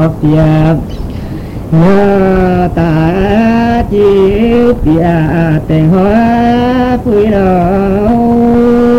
Phật nhờ ta chiếu bia tiền hóa quý đầu